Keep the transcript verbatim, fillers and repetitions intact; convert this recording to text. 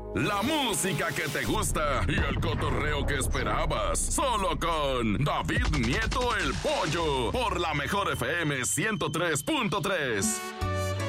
La música que te gusta y el cotorreo que esperabas. Solo con David Nieto el Pollo. Por la Mejor F M ciento tres punto tres.